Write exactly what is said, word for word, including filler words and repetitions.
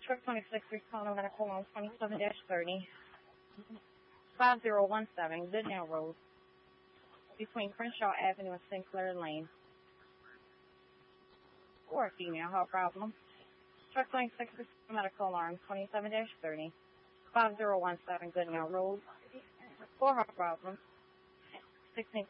Truck twenty-six, responding medical on twenty-seven thirty, five zero one seven, Goodnow Road, between Crenshaw Avenue and Sinclair Lane. Or a female, heart problem. Truck twenty-six, medical alarm, twenty-seven thirty, five zero one seven, Goodnow Road, for heart problems, sixteen